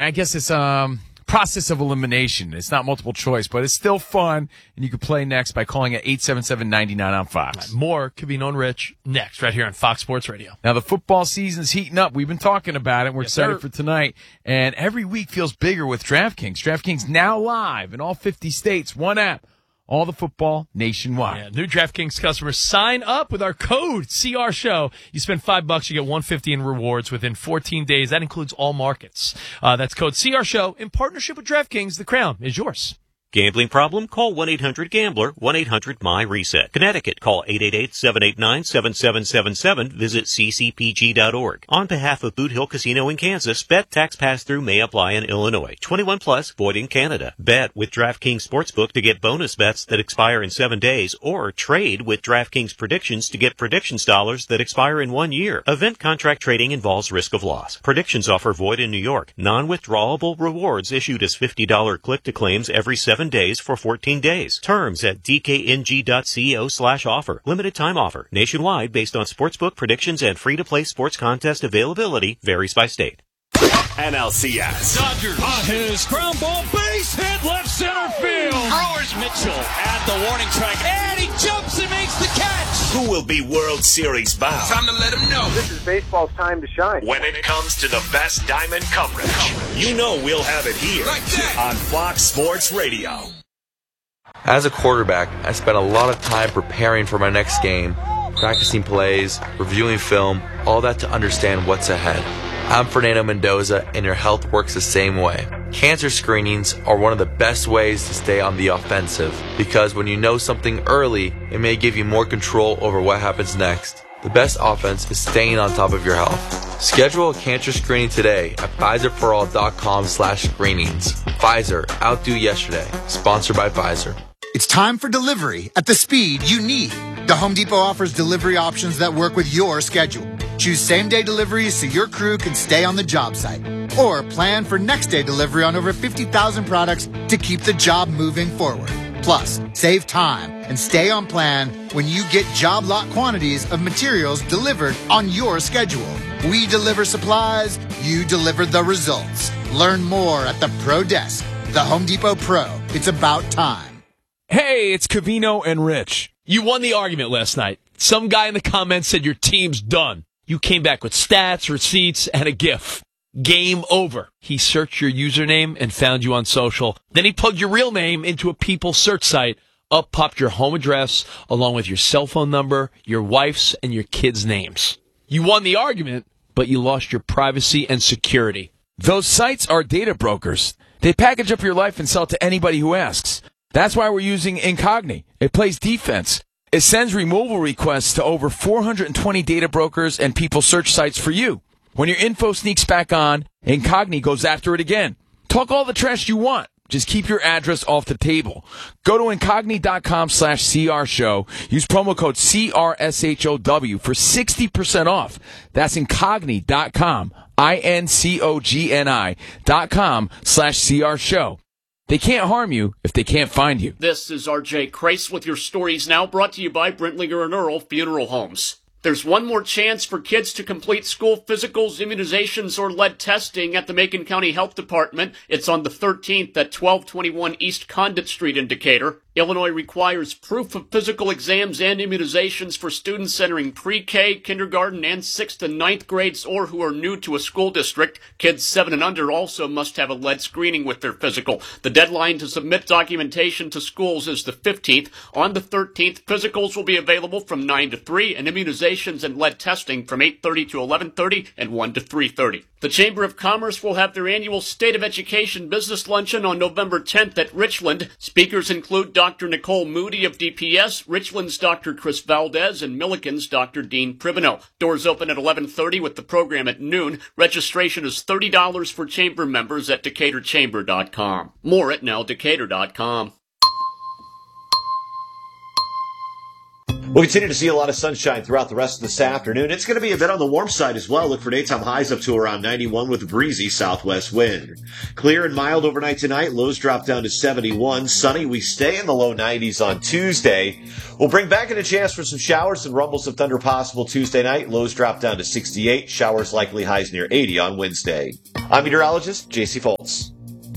I guess it's process of elimination. It's not multiple choice, but it's still fun, and you can play next by calling at 877-99 on Fox. More Covino and Rich next, right here on Fox Sports Radio. Now, the football season's heating up. We've been talking about it. We're excited for tonight, and every week feels bigger with DraftKings. DraftKings now live in all 50 states. One app. All the football nationwide. Yeah, new DraftKings customers sign up with our code CRShow. You spend $5, you get $150 in rewards within 14 days. That includes all markets. That's code CRShow in partnership with DraftKings. The crown is yours. Gambling problem? Call 1-800-GAMBLER, 1-800-MY-RESET. Connecticut, call 888-789-7777. Visit ccpg.org. On behalf of Boot Hill Casino in Kansas, bet tax pass-through may apply in Illinois. 21 plus, void in Canada. Bet with DraftKings Sportsbook to get bonus bets that expire in 7 days, or trade with DraftKings Predictions to get predictions dollars that expire in 1 year. Event contract trading involves risk of loss. Predictions offer void in New York. Non-withdrawable rewards issued as $50 click-to-claims every 7 days for 14 days. Terms at dkng.co/offer. Limited time offer. Nationwide based on sportsbook predictions and free-to-play sports contest availability. Varies by state. NLCS. Dodgers on his ground ball, base hit, left center field. Brewers Mitchell at the warning track, and he jumps and makes the catch. Who will be World Series bound? Time to let him know. This is baseball's time to shine. When it comes to the best diamond coverage, you know we'll have it here on Fox Sports Radio. As a quarterback, I spent a lot of time preparing for my next game, practicing plays, reviewing film, all that to understand what's ahead. I'm Fernando Mendoza, and your health works the same way. Cancer screenings are one of the best ways to stay on the offensive, because when you know something early, it may give you more control over what happens next. The best offense is staying on top of your health. Schedule a cancer screening today at PfizerForAll.com/screenings. Pfizer, outdo yesterday. Sponsored by Pfizer. It's time for delivery at the speed you need. The Home Depot offers delivery options that work with your schedule. Choose same-day deliveries so your crew can stay on the job site. Or plan for next-day delivery on over 50,000 products to keep the job moving forward. Plus, save time and stay on plan when you get job lot quantities of materials delivered on your schedule. We deliver supplies, you deliver the results. Learn more at the Pro Desk. The Home Depot Pro. It's about time. Hey, it's Covino and Rich. You won the argument last night. Some guy in the comments said your team's done. You came back with stats, receipts, and a GIF. Game over. He searched your username and found you on social. Then he plugged your real name into a People search site. Up popped your home address, along with your cell phone number, your wife's, and your kids' names. You won the argument, but you lost your privacy and security. Those sites are data brokers. They package up your life and sell it to anybody who asks. That's why we're using Incogni. It plays defense. It sends removal requests to over 420 data brokers and people search sites for you. When your info sneaks back on, Incogni goes after it again. Talk all the trash you want. Just keep your address off the table. Go to Incogni.com/CRShow. Use promo code CRSHOW for 60% off. That's Incogni.com, INCOGNI.com/CRShow. They can't harm you if they can't find you. This is R.J. Kreis with your Stories Now, brought to you by Brentlinger and Earl Funeral Homes. There's one more chance for kids to complete school physicals, immunizations, or lead testing at the Macon County Health Department. It's on the 13th at 1221 East Condit Street in Decatur. Illinois requires proof of physical exams and immunizations for students entering pre-K, kindergarten, and 6th and 9th grades or who are new to a school district. Kids 7 and under also must have a lead screening with their physical. The deadline to submit documentation to schools is the 15th. On the 13th, physicals will be available from 9 to 3 and immunizations and lead testing from 8:30 to 11:30 and 1 to 3:30. The Chamber of Commerce will have their annual State of Education Business Luncheon on November 10th at Richland. Speakers include Dr. Nicole Moody of DPS, Richland's Dr. Chris Valdez, and Milliken's Dr. Dean Pribino. Doors open at 11:30 with the program at noon. Registration is $30 for Chamber members at DecaturChamber.com. More at NowDecatur.com. We'll continue to see a lot of sunshine throughout the rest of this afternoon. It's going to be a bit on the warm side as well. Look for daytime highs up to around 91 with a breezy southwest wind. Clear and mild overnight tonight. Lows drop down to 71. Sunny, we stay in the low 90s on Tuesday. We'll bring back in a chance for some showers and rumbles of thunder possible Tuesday night. Lows drop down to 68. Showers likely, highs near 80 on Wednesday. I'm meteorologist J.C. Foltz.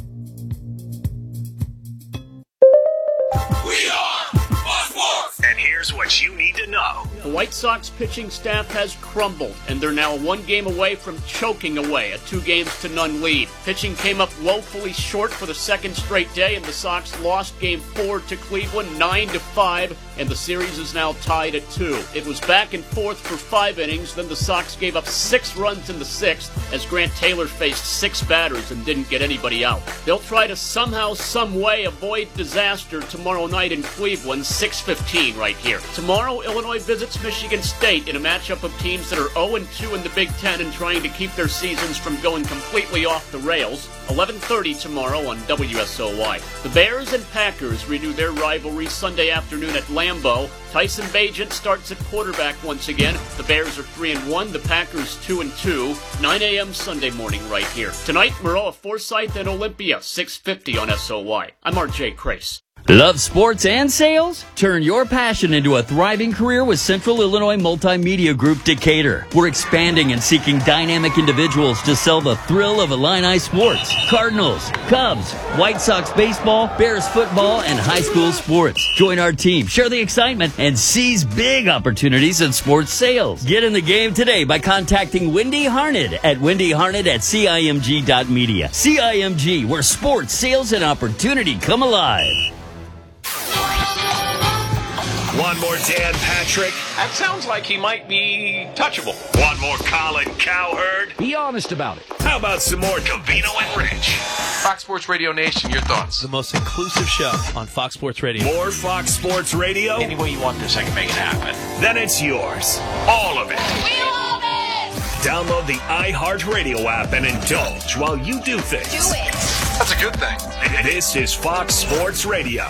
And here's what you need to know. The White Sox pitching staff has crumbled, and they're now 1 game away from choking away a 2-0 lead. Pitching came up woefully short for the second straight day, and the Sox lost Game 4 to Cleveland 9-5, and the series is now tied at 2. It was back and forth for 5 innings, then the Sox gave up 6 runs in the 6th as Grant Taylor faced 6 batters and didn't get anybody out. They'll try to somehow, some way avoid disaster tomorrow night in Cleveland, 6:15 right here. Tomorrow, Illinois visits Michigan State in a matchup of teams that are 0-2 in the Big Ten and trying to keep their seasons from going completely off the rails. 11:30 tomorrow on WSOY. The Bears and Packers renew their rivalry Sunday afternoon at Lambeau. Tyson Bagent starts at quarterback once again. The Bears are 3-1, the Packers 2-2. 9 a.m. Sunday morning right here. Tonight, Maroa Forsyth and Olympia, 6:50 on SOY. I'm RJ Crace. Love sports and sales? Turn your passion into a thriving career with Central Illinois Multimedia Group Decatur. We're expanding and seeking dynamic individuals to sell the thrill of Illini sports. Cardinals, Cubs, White Sox baseball, Bears football, and high school sports. Join our team, share the excitement, and seize big opportunities in sports sales. Get in the game today by contacting Wendy Harned at wendyharned@cimg.media. CIMG, where sports, sales, and opportunity come alive. One more Dan Patrick. That sounds like he might be touchable. One more Colin Cowherd. Be honest about it. How about some more Covino and Rich? Fox Sports Radio Nation, your thoughts? The most inclusive show on Fox Sports Radio. More Fox Sports Radio? Any way you want this, I can make it happen. Then it's yours. All of it. We love it! Download the iHeartRadio app and indulge while you do things. Do it! That's a good thing. This is Fox Sports Radio.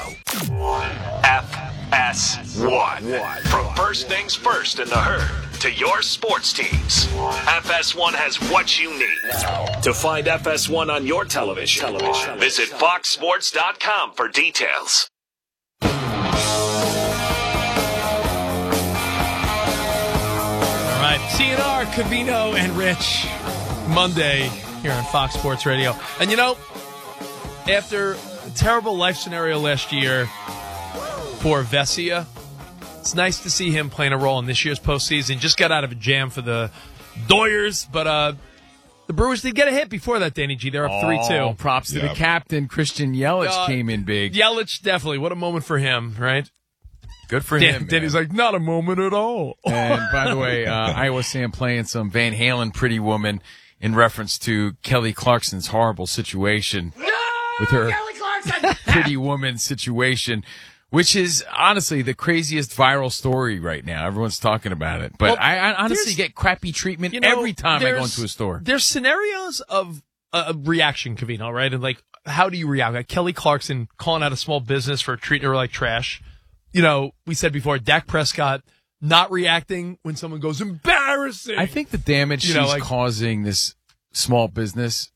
FS1. From first things first in the herd to your sports teams, FS1 has what you need. To find FS1 on your television, visit foxsports.com for details. All right, CNR, Covino, and Rich, Monday here on Fox Sports Radio. And you know, after a terrible life scenario last year for Vesia, it's nice to see him playing a role in this year's postseason. Just got out of a jam for the Doyers, but the Brewers did get a hit before that, Danny G. They're up 3-2. Props to the captain. Christian Yelich came in big. Yelich, definitely. What a moment for him, right? Good for him. Danny's like, not a moment at all. And by the way, Iowa Sam playing some Van Halen Pretty Woman in reference to Kelly Clarkson's horrible situation with her Kelly Clarkson! Pretty Woman situation, which is honestly the craziest viral story right now. Everyone's talking about it. But Well, I honestly get crappy treatment every time I go into a store. There's scenarios of a reaction, Covino, right? And like, how do you react? Like Kelly Clarkson calling out a small business for treating her like trash. You know, we said before, Dak Prescott not reacting when someone goes, embarrassing. I think the damage she's causing this small business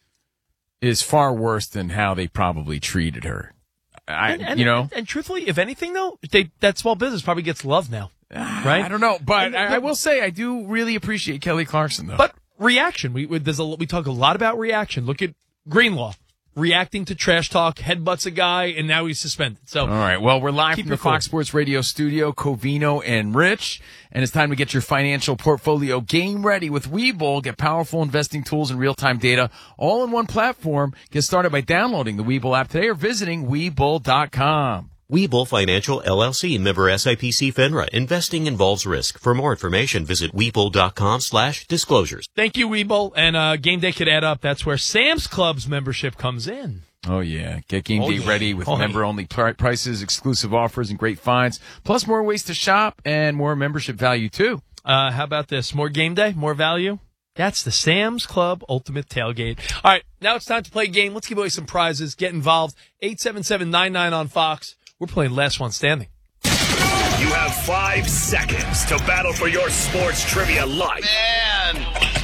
is far worse than how they probably treated her. And truthfully, if anything, though, that small business probably gets love now, right? I don't know, but I will say I do really appreciate Kelly Clarkson, though. But reaction, we talk a lot about reaction. Look at Greenlaw reacting to trash talk, headbutts a guy, and now he's suspended. So, all right, well, we're live from the Fox Sports Radio studio, Covino and Rich, and it's time to get your financial portfolio game ready with Webull. Get powerful investing tools and real-time data all in one platform. Get started by downloading the Webull app today or visiting Webull.com. Webull Financial, LLC, member SIPC FINRA. Investing involves risk. For more information, visit Webull.com/disclosures. Thank you, Webull. And game day could add up. That's where Sam's Club's membership comes in. Oh, yeah. Get game day ready with member-only prices, exclusive offers, and great finds. Plus more ways to shop and more membership value, too. How about this? More game day, more value? That's the Sam's Club Ultimate Tailgate. All right, now it's time to play a game. Let's give away some prizes. Get involved. 877-99 on Fox. We're playing Last One Standing. You have 5 seconds to battle for your sports trivia life. Man,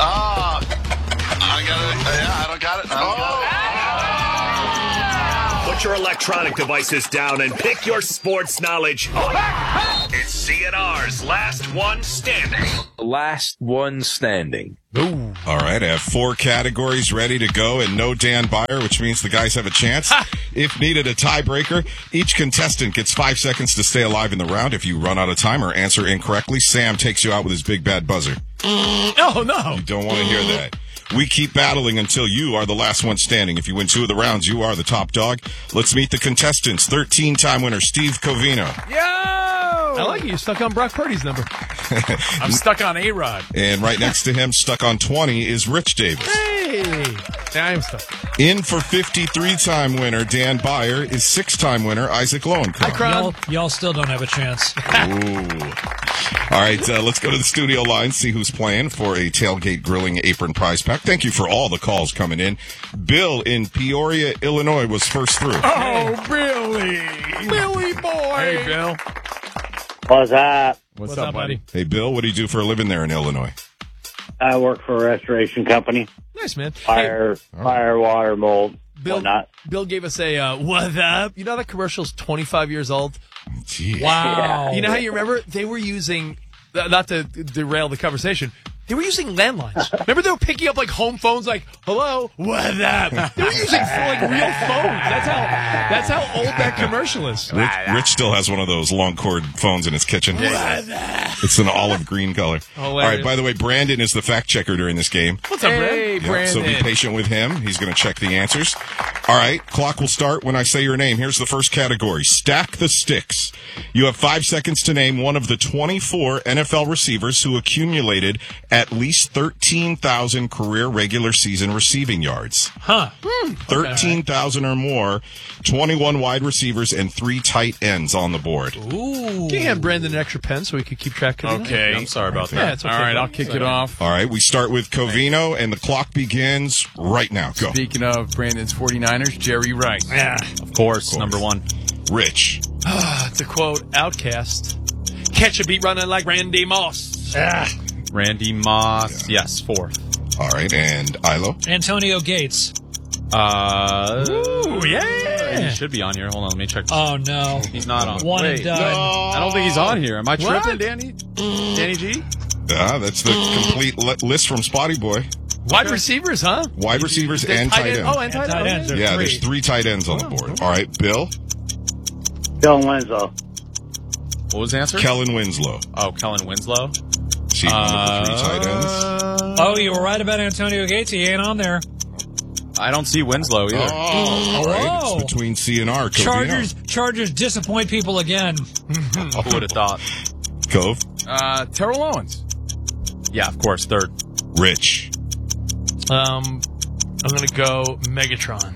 I don't got it. Put your electronic devices down and pick your sports knowledge up. It's CNR's Last One Standing. Last one standing. Ooh. All right, I have 4 categories ready to go and no Dan Byer, which means the guys have a chance. If needed, a tiebreaker. Each contestant gets 5 seconds to stay alive in the round. If you run out of time or answer incorrectly, Sam takes you out with his big bad buzzer. Oh, no. You don't want to hear that. We keep battling until you are the last one standing. If you win 2 of the rounds, you are the top dog. Let's meet the contestants. 13-time winner, Steve Covino. Yo! I like it. You're stuck on Brock Purdy's number. I'm stuck on A-Rod. And right next to him, stuck on 20, is Rich Davis. Hey! Yeah, I am stuck. In for 53-time winner, Dan Byer, is 6-time winner, Isaac Lowenkron. Y'all still don't have a chance. Ooh. All right, let's go to the studio line, see who's playing for a Tailgate Grilling Apron prize pack. Thank you for all the calls coming in. Bill in Peoria, Illinois was first through. Oh, Billy. Billy boy. Hey, Bill. What's up? What's up, buddy? Hey, Bill, what do you do for a living there in Illinois? I work for a restoration company. Nice, man. Fire, water, mold, whatnot. Bill gave us a, what up? You know that commercial's 25 years old? Jeez. Wow. You know how you remember? They were using, not to derail the conversation, they were using landlines. Remember they were picking up like home phones like, hello, what up? They were using like real phones. That's how old that commercial is. Rich still has one of those long cord phones in his kitchen. It's an olive green color. All right, by the way, Brandon is the fact checker during this game. What's up, Brandon? Yep, so be patient with him. He's going to check the answers. All right, clock will start when I say your name. Here's the first category. Stack the sticks. You have 5 seconds to name one of the 24 NFL receivers who accumulated at least 13,000 career regular season receiving yards. 13,000 or more, 21 wide receivers, and 3 tight ends on the board. Ooh. Can you hand Brandon an extra pen so we could keep track of it? Okay. I'm sorry about that. Yeah, it's okay. All right, I'll kick it off. All right, we start with Covino, and the clock begins right now. Go. Speaking of Brandon's 49ers, Jerry Rice. Yeah. Of course, number 1. Rich. To quote Outkast, catch a beat running like Randy Moss. Randy Moss, yes, 4. All right, and Ilo. Antonio Gates. Ooh, yeah. He should be on here. Hold on, let me check. Oh, no. He's not on. One and done. I don't think he's on here. Am I tripping, Danny? Danny G? Yeah, that's the complete list from Spotty Boy. Wide receivers, huh? Wide receivers and tight ends. Oh, and tight ends. Yeah, there's 3 tight ends on the board. All right, Bill. Dylan Winslow. What was the answer? Kellen Winslow. Oh, Kellen Winslow. See, one of the 3 tight ends. Oh, you were right about Antonio Gates. He ain't on there. I don't see Winslow either. All right, it's between C and R. Chargers disappoint people again. Who would have thought? Cove. Terrell Owens. Yeah, of course, 3rd. Rich. I'm going to go Megatron.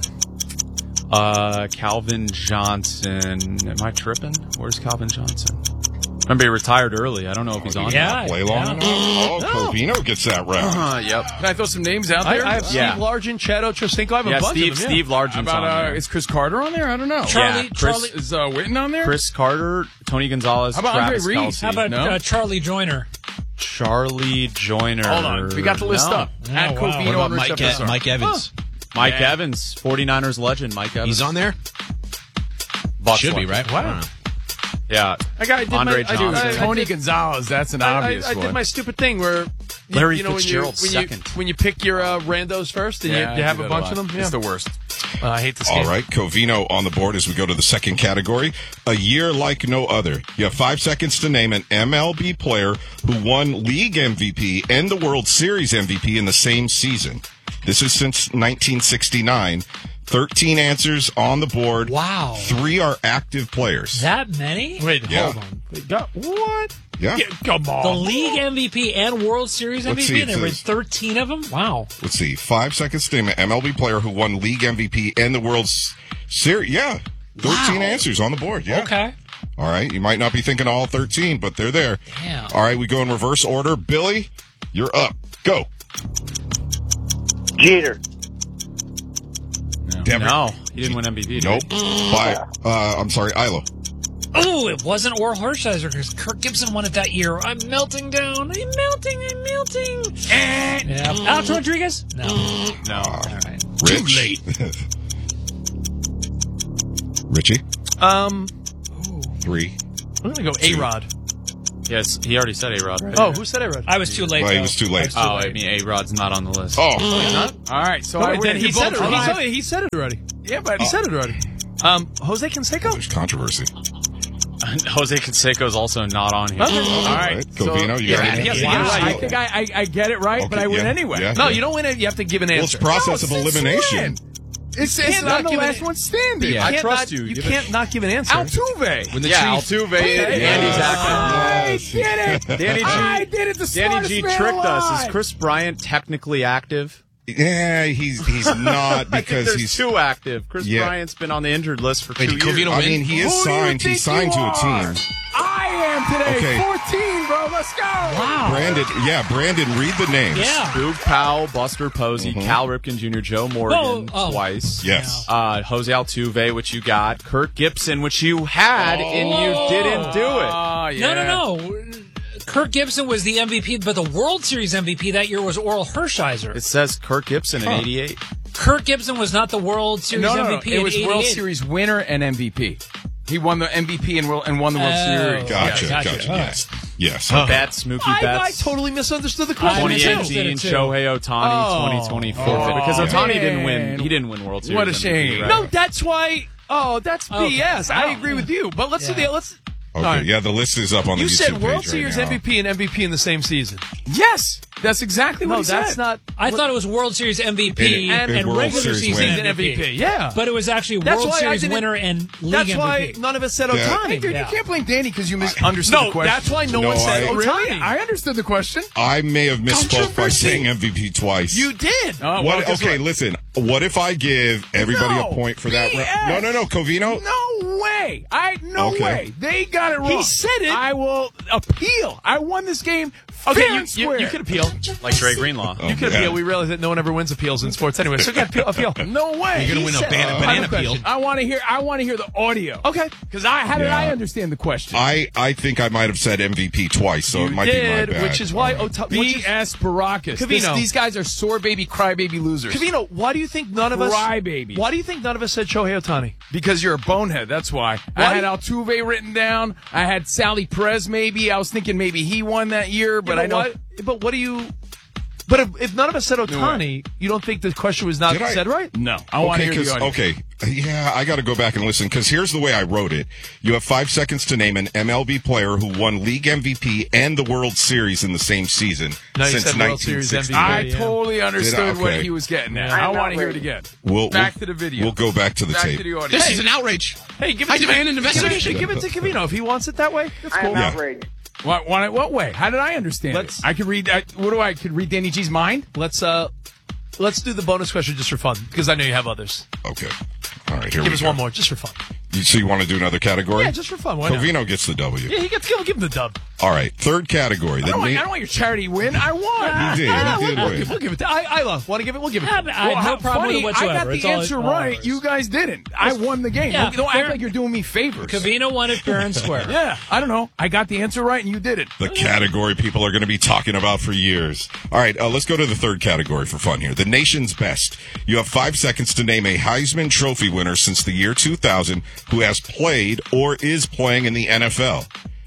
Calvin Johnson. Am I tripping? Where's Calvin Johnson? Remember, he retired early. I don't know if he's on. Yeah. Play long enough. Oh, Covino gets that round. Yep. Can I throw some names out there? I have Steve Largent, Chad Ochocinco. I have a bunch of them. Steve Largent's About, on there. is Chris Carter on there? I don't know. Charlie, Is Witten on there? Chris Carter, Tony Gonzalez, How about Travis Andre Reed? Kelce. How about Charlie Joyner? Charlie Joyner. Hold on. We got the list up. At Covino What on about Rich FSR. Mike Evans? Mike Evans, 49ers legend. Mike Evans. He's on there? Bucks Should be, right? Wow. Yeah. Andre Johnson. Tony Gonzalez. That's an obvious I one. did my stupid thing where Larry you know, Fitzgerald second. When you pick your randos first and you have a bunch of them. It's the worst. I hate this All game. right, Covino on the board as we go to the second category. A year like no other. You have 5 seconds to name an MLB player who won League MVP and the World Series MVP in the same season. This is since 1969. 13 answers on the board. Wow. 3 are active players. That many? Wait, Yeah. hold on. What? Yeah. Come on. The League MVP and World Series Let's see, MVP? it There were says- 13 of them? Wow. Let's see. 5 seconds to name an MLB player who won League MVP and the World Series. Yeah. 13 answers on the board. Yeah. Okay. All right. You might not be thinking all 13, but they're there. Damn. All right. We go in reverse order. Billy, you're up. Go. Jeter. Denver. No, he didn't win MVP. Nope. I'm sorry, Ilo. Oh, it wasn't Oral Hershiser because Kirk Gibson won it that year. I'm melting down. I'm melting. Yeah. Alex Rodriguez? No. No. All right. Rich. Too late. Richie? 3. I'm going to go A-Rod. Yes, he already said A-Rod, right? Oh, who said A-Rod? I was too late. Well, he was too late. Oh, I mean, A-Rod's not on the list. Oh. He's not? All right, so Wait, I then win. he said it. Both He said it already. Yeah, but He said it already. Jose Canseco? There's controversy. Jose Canseco's also not on here. Okay. All right. Covino, you got it? I think I get it right, but I win anyway. Yeah, No, yeah. you don't win it. You have to give an Well, answer. it's process of elimination. It's can't I'm not the give last it- one standing. Yeah. I can't trust not- you. You Give can't not give an answer. Altuve. When the Yeah, Chiefs, Altuve. Okay. Andy's I active. did it. Danny G. I did it. The Danny smartest G man tricked us. alive. Is Chris Bryant technically active? Yeah, he's not I think because there's he's too active. Chris Yeah. Bryant's been on the injured list for 2 years. I mean, he is Who do you signed. think He's signed you to a are? team. I am today. Okay. 14, bro. Let's go. Wow. Brandon, read the names. Yeah. Boog Powell, Buster Posey, Cal Ripken Jr., Joe Morgan twice. Yes. Jose Altuve, which you got. Kurt Gibson, which you had, and you didn't do it. Oh, yeah. No. Kirk Gibson was the MVP, but the World Series MVP that year was Oral Hershiser. It says Kurt Gibson in 88. Kirk Gibson was not the World Series MVP It was in 88. World Series winner and MVP. He won the MVP and won the World Series. Gotcha. Yeah, Yes. Betts, Mookie I Betts. totally misunderstood the question. 2018, Shohei Ohtani, 2024. Because Ohtani didn't win. He didn't win World Series. What a MVP, shame. right? No, that's why. Oh, that's Okay. BS. I agree with you. But let's do the let's. Okay. All right. Yeah, the list is up on the You YouTube said page World right Series now. MVP and MVP in the same season. Yes. That's exactly what No, he that's said. not. I thought it was World Series MVP And World regular Series season winner. MVP. Yeah. But it was actually That's World why I Series didn't- winner and league That's MVP. why none of us said Yeah. Ohtani. Hey, dude, Yeah. you can't blame Danny because you misunderstood No, the question. that's why no No, one said I- Ohtani. Really? I understood the question. I may have misspoke by Controversy. saying MVP twice. You did. What? Okay, listen. What if I give everybody No, a point for that? BS. No, Covino. No way. No Okay. way. They got it wrong. He said it. I will appeal. I won this game Okay, fair and square. you could appeal. Like Dre Greenlaw. You could yeah. appeal. We realize that no one ever wins appeals in sports anyway. So yeah, appeal. No way. You're gonna win a banana appeal. I want to hear the audio. Okay. Because how did Yeah. I understand the question? I think I might have said MVP twice, so You it might did, be my bad. which is why BS Baracus. Covino. These guys are sore baby, crybaby losers. Covino, why do you think none of us? Crybabies. Why do you think none of us said Shohei Ohtani? Because you're a bonehead. That's why. Why? I had Altuve written down. I had Sally Perez. Maybe I was thinking maybe he won that year, but I know. But what do you? But if none of us said Ohtani, you don't think the question was not Did I- said right? No, I want to hear the 'cause- audio. okay, yeah, I got to go back and listen because here's the way I wrote it. You have 5 seconds to name an MLB player who won league MVP and the World Series in the same season No, you since said World Series 1960. MVP. I totally understood what Okay. he was getting at. I'm I want not to hear it ready. again. We'll to the video. We'll go back to the Back tape. to the audio. This is an outrage. Hey, give I it to demand an investigation. Give it to Covino if he wants it that way. That's I cool. am Yeah. outraged. What way? How did I understand Let's- it? I could read. I could read Danny G's mind. Let's do the bonus question just for fun because I know you have others. Okay. All right, here Give we us go. one more just for fun. So you want to do another category? Yeah, just for fun. Why not? Covino gets the W. Yeah, we'll give him the dub. All right, third category. I don't want your charity win. I won. You did. You did win. We'll give it to Isla. Want to give it? We'll give it. I have no problem with it whatsoever. I got It's the all- answer all right. ours. You guys didn't. I won the game. Yeah, Don't fair. act like you're doing me favors. Covino won it fair and square. Yeah, I don't know. I got the answer right and you did it. The category people are going to be talking about for years. All right, let's go to the third category for fun here. The nation's best. You have 5 seconds to name a Heisman Trophy winner since the year 2000 who has played or is playing in the NFL.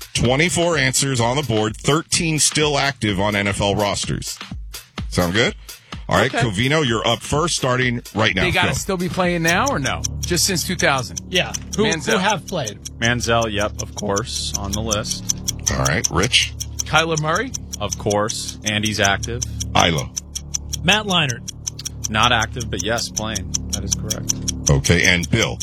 24 answers on the board, 13 still active on NFL rosters. Sound good? All right, Okay. Covino, you're up first, starting right now. They got Go. to still be playing now or no? Just since 2000. Yeah. Who Manziel. have played. Manziel, yep, of course, on the list. All right, Rich, Kyler Murray. Of course. Andy's active. Ilo. Matt Leinart. Not active, but yes, playing. That is correct. Okay, and Bill.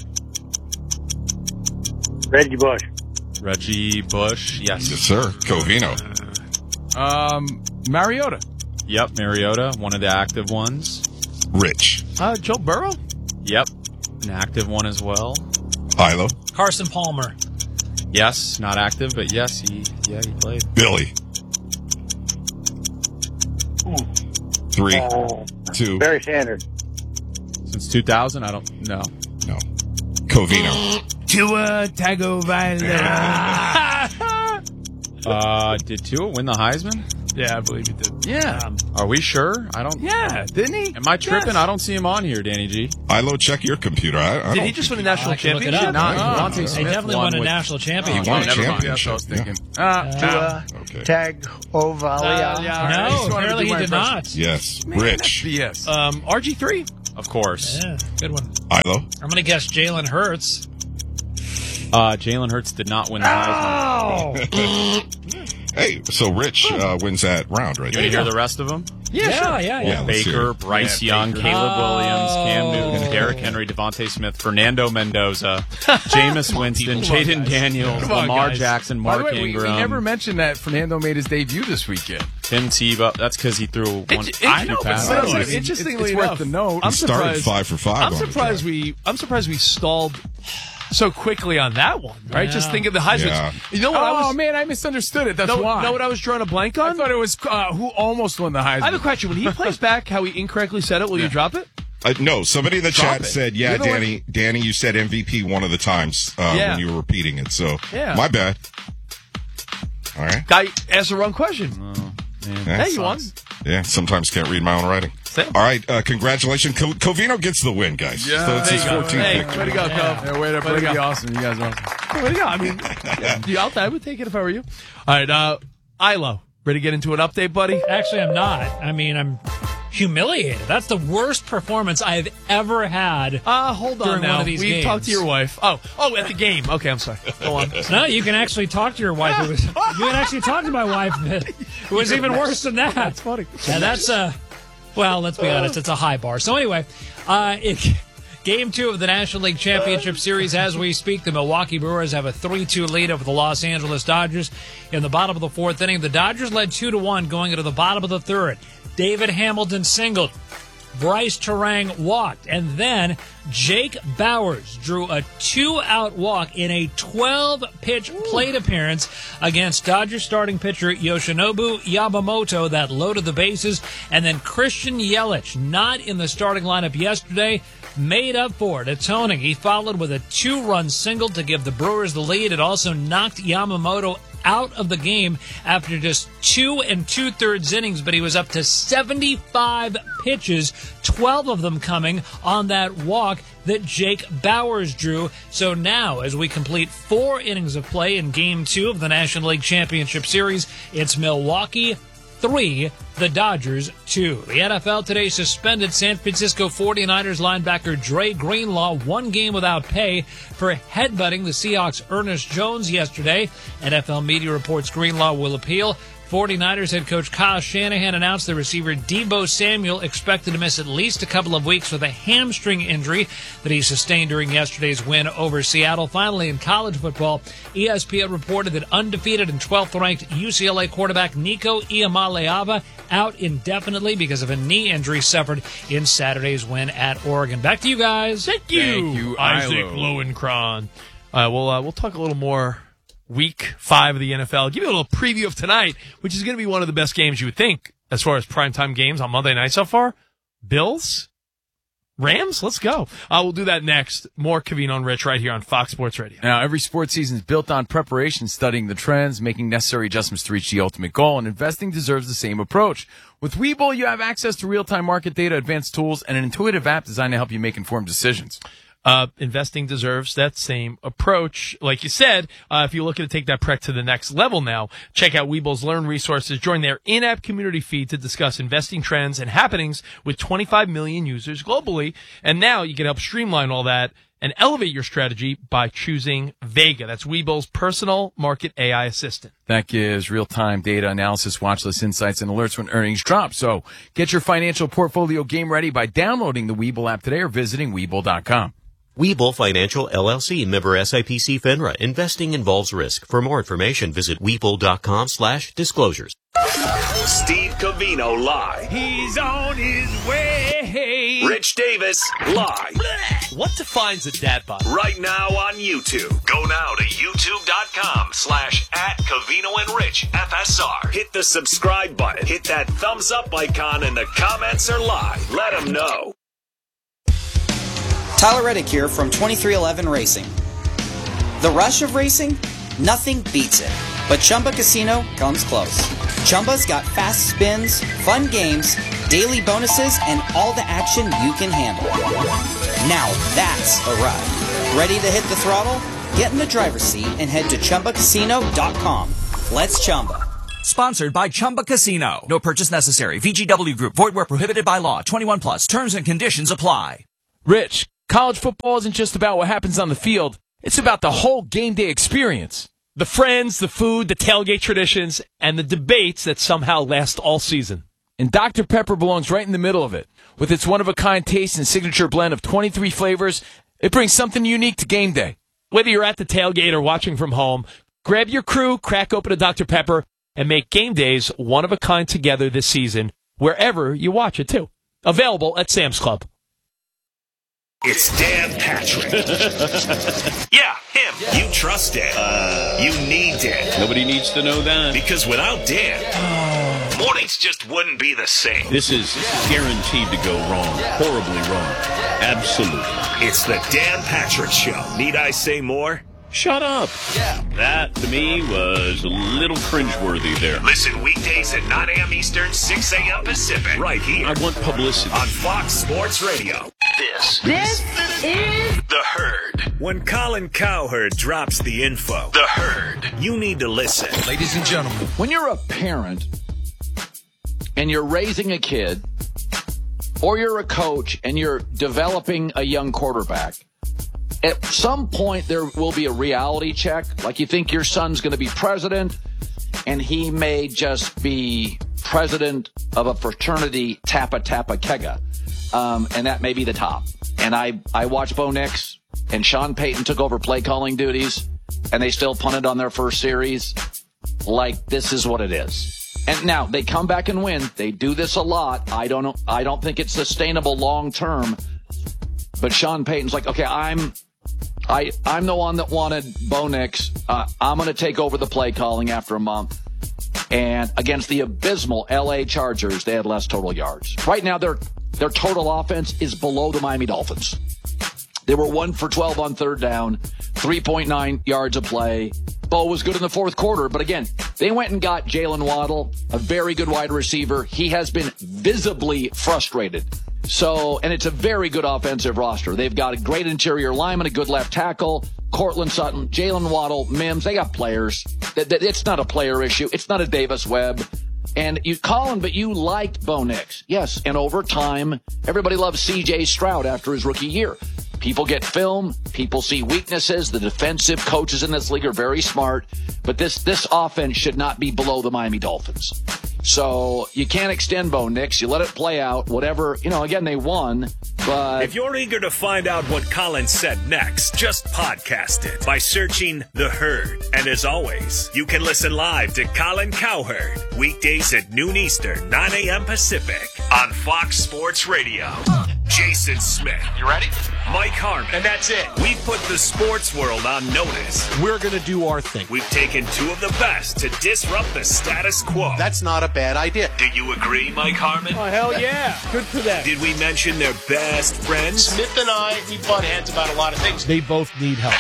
Reggie Bush. Reggie Bush, yes. Yes, sir. Covino. Mariota. Yep, Mariota, one of the active ones. Rich. Joe Burrow. Yep, an active one as well. Ilo. Carson Palmer. Yes, not active, but yes, he played. Billy. 3, 2. Barry Sanders. Since 2000, I don't know. No. Covino. Tua Tagovailoa. Did Tua win the Heisman? Yeah, I believe he did. Yeah. Are we sure? I don't. Yeah, didn't he? Am I tripping? Yes. I don't see him on here, Danny G. Ilo, check your computer. I Did don't he just win a think national championship? He He definitely won a national championship. He won a never mind. championship. That's what I was thinking. Okay. Tagovailoa. No, apparently he did not. Yes. Rich. BS. RG3? Of course. Yeah, good one. Ilo. I'm going to guess Jalen Hurts. Jalen Hurts did not win the Heisman. Hey, so Rich wins that round right You there. want to hear the rest of them? Yeah. let's hear Baker, it. Bryce Young, Baker. Caleb Williams, Cam Newton, Derrick Henry, Devontae Smith, Fernando Mendoza, Jameis Winston, Jaden Daniels, Come on, Lamar guys. Jackson, By Mark the way, Ingram, we never mentioned that Fernando made his debut this weekend. Tim Tebow. That's because he threw one I know, but pass. still, It's interestingly it's worth enough, the note. I'm He started surprised. 5 for 5 I'm on the surprised drive. I'm surprised we stalled so quickly on that one, right? Yeah. Just think of the Heisman. Yeah. You know what I was? man, I misunderstood it. That's know why. what I was drawing a blank I on? thought it was who almost won the Heisman. I have a question. When he plays back how he incorrectly said it, will you drop it? No, somebody in the Drop chat it. said, yeah, You're the one- Danny, you said MVP one of the times Yeah. when you were repeating it. So, Yeah. my bad. All right. Guy asked the wrong question. Yeah. Hey, you won. Yeah, sometimes can't read my own writing. All right, congratulations. Covino gets the win, guys. Yeah. So it's There his you go. 14th Hey, victory. way to go, Cove. Yeah, way to Way to be go. awesome. You guys are awesome. Way to go. I mean, I would take it if I were you. All right, Ilo, ready to get into an update, buddy? Actually, I'm not. I mean, I'm humiliated. That's the worst performance I've ever had. Hold on during now. one of these We've games. talked to your wife. Oh, at the game. Okay, I'm sorry. Go on. No, you can actually talk to your wife. You can actually talk to my wife. It was even worse than that. That's funny. Yeah, that's well, let's be honest, it's a high bar. So anyway, Game 2 of the National League Championship Series. As we speak, the Milwaukee Brewers have a 3-2 lead over the Los Angeles Dodgers. In the bottom of the fourth inning, the Dodgers led 2-1 going into the bottom of the third. David Hamilton singled. Bryce Terang walked, and then Jake Bauers drew a 2-out walk in a 12-pitch plate appearance against Dodgers starting pitcher Yoshinobu Yamamoto that loaded the bases, and then Christian Yelich, not in the starting lineup yesterday, made up for it, atoning. He followed with a 2-run single to give the Brewers the lead. It also knocked Yamamoto out of the game after just 2 2/3 innings, but he was up to 75 pitches, 12 of them coming on that walk that Jake Bauers drew. So now, as we complete 4 innings of play in Game 2 of the National League Championship Series, it's Milwaukee 3, the Dodgers 2. The NFL today suspended San Francisco 49ers linebacker Dre Greenlaw 1 game without pay for headbutting the Seahawks' Ernest Jones yesterday. NFL media reports Greenlaw will appeal. 49ers head coach Kyle Shanahan announced the receiver Deebo Samuel expected to miss at least a couple of weeks with a hamstring injury that he sustained during yesterday's win over Seattle. Finally, in college football, ESPN reported that undefeated and 12th-ranked UCLA quarterback Nico Iamaleava out indefinitely because of a knee injury suffered in Saturday's win at Oregon. Back to you guys. Thank you, Isaac Lowenkron. We'll talk a little more Week 5 of the NFL. Give you a little preview of tonight, which is going to be one of the best games you would think as far as primetime games on Monday night so far. Bills? Rams? Let's go. We'll do that next. More Covino and Rich right here on Fox Sports Radio. Now, every sports season is built on preparation, studying the trends, making necessary adjustments to reach the ultimate goal, and investing deserves the same approach. With Webull, you have access to real-time market data, advanced tools, and an intuitive app designed to help you make informed decisions. Investing deserves that same approach. Like you said, if you're looking to take that prep to the next level now, check out Webull's Learn resources. Join their in-app community feed to discuss investing trends and happenings with 25 million users globally. And now you can help streamline all that and elevate your strategy by choosing Vega. That's Webull's personal market AI assistant. That gives real-time data analysis, watch list insights, and alerts when earnings drop. So get your financial portfolio game ready by downloading the Webull app today or visiting Webull.com. Webull Financial LLC, member SIPC FINRA. Investing involves risk. For more information, visit Webull.com/disclosures. Steve Covino live. He's on his way. Rich Davis live. What defines a dad bod? Right now on YouTube. Go now to youtube.com/@Covino and Rich FSR. Hit the subscribe button. Hit that thumbs up icon and the comments are live. Let them know. Tyler Reddick here from 2311 Racing. The rush of racing? Nothing beats it. But Chumba Casino comes close. Chumba's got fast spins, fun games, daily bonuses, and all the action you can handle. Now that's a ride. Ready to hit the throttle? Get in the driver's seat and head to ChumbaCasino.com. Let's Chumba. Sponsored by Chumba Casino. No purchase necessary. VGW Group. Void where prohibited by law. 21 plus. Terms and conditions apply. Rich, college football isn't just about what happens on the field. It's about the whole game day experience. The friends, the food, the tailgate traditions, and the debates that somehow last all season. And Dr. Pepper belongs right in the middle of it. With its one-of-a-kind taste and signature blend of 23 flavors, it brings something unique to game day. Whether you're at the tailgate or watching from home, grab your crew, crack open a Dr. Pepper, and make game days one-of-a-kind together this season, wherever you watch it, too. Available at Sam's Club. It's Dan Patrick. Yeah, him. You trust Dan. You need Dan. Nobody needs to know that. Because without Dan, mornings just wouldn't be the same. This is guaranteed to go wrong. Horribly wrong. Absolutely. It's the Dan Patrick Show. Need I say more? Shut up. That, to me, was a little cringeworthy there. Listen weekdays at 9 a.m. Eastern, 6 a.m. Pacific. Right here. I want publicity. On Fox Sports Radio. This is The Herd. When Colin Cowherd drops the info, The Herd, you need to listen. Ladies and gentlemen, when you're a parent and you're raising a kid, or you're a coach and you're developing a young quarterback, at some point there will be a reality check. Like you think your son's going to be president, and he may just be president of a fraternity, Tappa Tappa Kega. And that may be the top. And I watched Bo Nix, and Sean Payton took over play calling duties, and they still punted on their first series. Like, this is what it is. And now they come back and win. They do this a lot. I don't think it's sustainable long term. But Sean Payton's like, okay, I'm the one that wanted Bo Nix. I'm going to take over the play calling after a month. And against the abysmal L.A. Chargers, they had less total yards. Right now, their total offense is below the Miami Dolphins. They were 1 for 12 on third down, 3.9 yards a play. Bo was good in the fourth quarter, but again, they went and got Jalen Waddle, a very good wide receiver. He has been visibly frustrated. So, and it's a very good offensive roster. They've got a great interior lineman, a good left tackle, Cortland Sutton, Jalen Waddle, Mims. They got players. It's not a player issue. It's not a Davis Webb. And you call him, but you liked Bo Nix. Yes, and over time, everybody loves C.J. Stroud after his rookie year. People get film. People see weaknesses. The defensive coaches in this league are very smart. But this offense should not be below the Miami Dolphins. So you can't extend Bo Nix. You let it play out. Whatever. Again, they won. But if you're eager to find out what Colin said next, just podcast it by searching The Herd. And as always, you can listen live to Colin Cowherd weekdays at noon Eastern, 9 a.m. Pacific on Fox Sports Radio. Jason Smith. You ready? Mike Harmon. And that's it. We put the sports world on notice. We're going to do our thing. We've taken two of the best to disrupt the status quo. That's not a bad idea. Do you agree, Mike Harmon? Oh, hell yeah. Good for them. Did we mention their best friends? Smith and I, we butt heads about a lot of things. They both need help.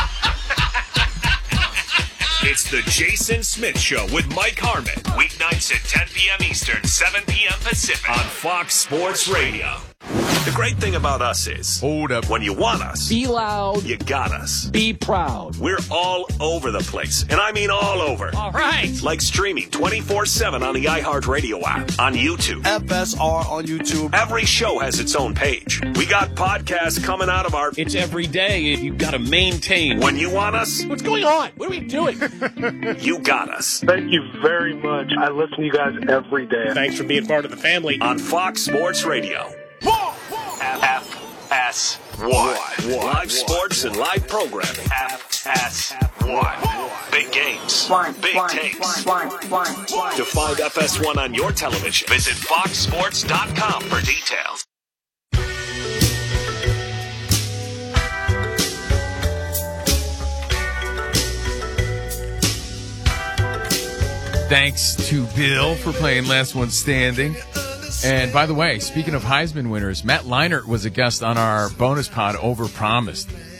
It's the Jason Smith Show with Mike Harmon. Weeknights at 10 p.m. Eastern, 7 p.m. Pacific on Fox Sports Radio. The great thing about us is, hold up, when you want us, be loud, you got us. Be proud. We're all over the place, and I mean all over. All right. Like streaming 24/7 on the iHeartRadio app, on YouTube. FSR on YouTube. Every show has its own page. We got podcasts coming out of our... It's every day. You've got to maintain. When you want us... What's going on? What are we doing? You got us. Thank you very much. I listen to you guys every day. Thanks for being part of the family. On Fox Sports Radio. FS1. Live sports and live programming. FS1. Big games. Big takes. To find FS1 on your television, visit foxsports.com for details. Thanks to Bill for playing Last One Standing. And by the way, speaking of Heisman winners, Matt Leinart was a guest on our bonus pod, Overpromised.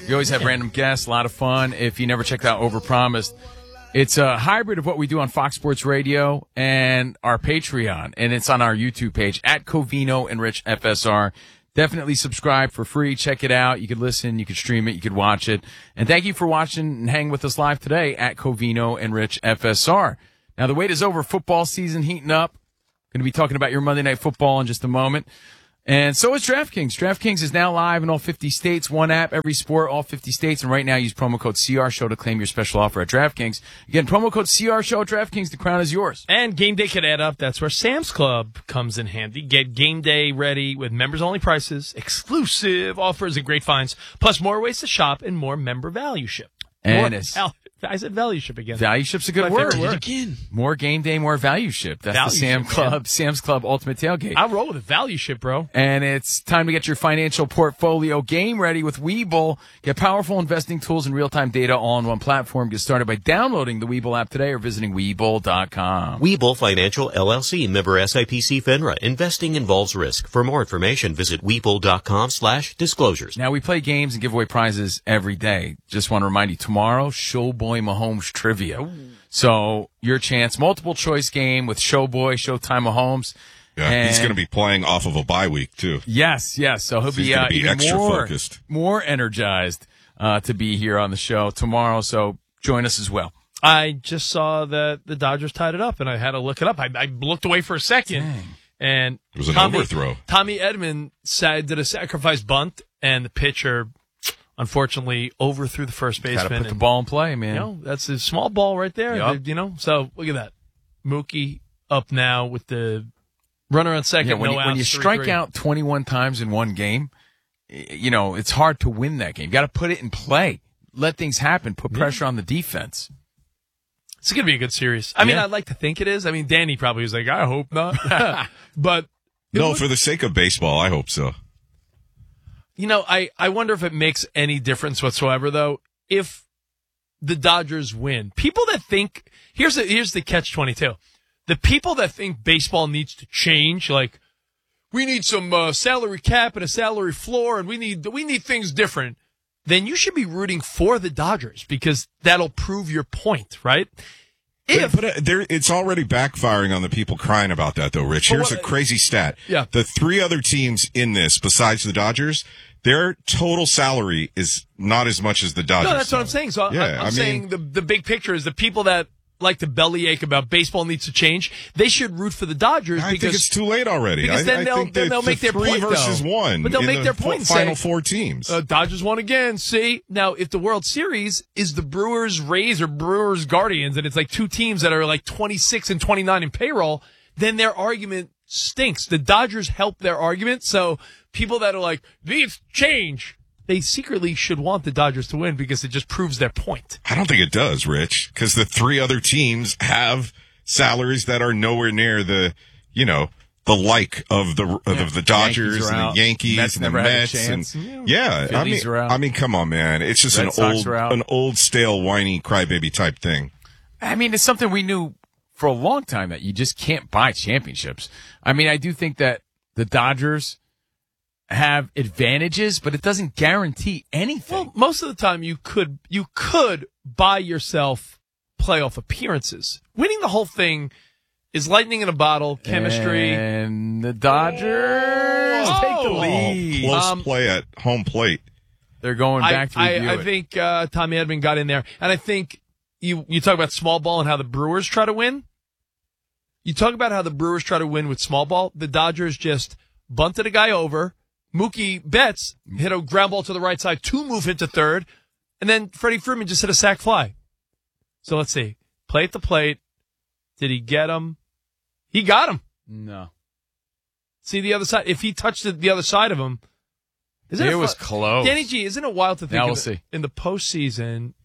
We always have random guests, a lot of fun. If you never checked out Overpromised, it's a hybrid of what we do on Fox Sports Radio and our Patreon, and it's on our YouTube page at Covino and Rich FSR. Definitely subscribe for free. Check it out. You could listen, you could stream it, you could watch it. And thank you for watching and hanging with us live today at Covino and Rich FSR. Now, the wait is over. Football season heating up. Going to be talking about your Monday Night Football in just a moment. And so is DraftKings. DraftKings is now live in all 50 states. One app, every sport, all 50 states. And right now, use promo code CRSHOW to claim your special offer at DraftKings. Again, promo code CRSHOW at DraftKings. The crown is yours. And game day could add up. That's where Sam's Club comes in handy. Get game day ready with members-only prices, exclusive offers, and great finds, plus more ways to shop and more member value ship. And I said value ship again. Value ship's a good word. More game day, more value ship. That's value the Sam's Club Ultimate Tailgate. I'll roll with a value ship, bro. And it's time to get your financial portfolio game ready with Webull. Get powerful investing tools and real-time data all on one platform. Get started by downloading the Webull app today or visiting Webull.com. Webull Financial LLC, member SIPC FINRA. Investing involves risk. For more information, visit Webull.com/disclosures. Now, we play games and give away prizes every day. Just want to remind you, tomorrow, Showboy Mahomes Trivia. Ooh. So, your chance, multiple choice game with Showboy, Showtime Mahomes. Yeah, and he's going to be playing off of a bye week, too. Yes. So he'll be extra focused. More energized to be here on the show tomorrow. So, join us as well. I just saw that the Dodgers tied it up, and I had to look it up. I looked away for a second. Dang. And it was an overthrow. Tommy Edman did a sacrifice bunt, and the pitcher unfortunately overthrew the first baseman. Got to put the ball in play, man. That's a small ball right there. Yep. So look at that. Mookie up now with the runner on second. When you strike out 21 times in one game, it's hard to win that game. You got to put it in play. Let things happen. Put pressure on the defense. It's going to be a good series. I mean, I'd like to think it is. I mean, Danny probably was like, I hope not. But for the sake of baseball, I hope so. I wonder if it makes any difference whatsoever, though, if the Dodgers win. People that think here's the catch-22. The people that think baseball needs to change, like we need some salary cap and a salary floor, and we need things different, then you should be rooting for the Dodgers because that'll prove your point, right? It's already backfiring on the people crying about that, though, Rich. Here's a crazy stat. Yeah. The three other teams in this, besides the Dodgers, their total salary is not as much as the Dodgers. No, that's what I'm saying. So I'm saying the big picture is the people that like to bellyache about baseball needs to change, they should root for the Dodgers. I think it's too late already. Because then they'll make their point, though. 3 versus 1. But they'll make their point and final say, 4 teams. Dodgers won again. See? Now, if the World Series is the Brewers Rays or Brewers Guardians, and it's like 2 teams that are like 26 and 29 in payroll, then their argument stinks. The Dodgers help their argument. So people that are like, these change, they secretly should want the Dodgers to win because it just proves their point. I don't think it does, Rich, because the 3 other teams have salaries that are nowhere near the like of the Dodgers and the Yankees and the Mets I mean, come on, man, it's just an old stale whiny crybaby type thing. I mean, it's something we knew for a long time that you just can't buy championships. I mean, I do think that the Dodgers have advantages, but it doesn't guarantee anything. Well, most of the time you could buy yourself playoff appearances. Winning the whole thing is lightning in a bottle, chemistry. And the Dodgers take the lead. Close play at home plate. They're going back to review I think Tommy Edman got in there. And I think you talk about small ball and how the Brewers try to win. You talk about how the Brewers try to win with small ball. The Dodgers just bunted a guy over. Mookie Betts hit a ground ball to the right side to move into third. And then Freddie Freeman just hit a sac fly. So let's see. Play at the plate. Did he get him? He got him. No. See the other side? If he touched the other side of him. It was close. Danny G, isn't it wild to think now we'll see. In the postseason?